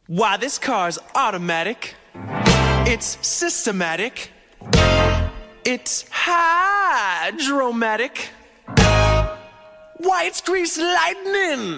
Why, this car's automatic. It's systematic. It's hydromatic. Why, it's greased lightning.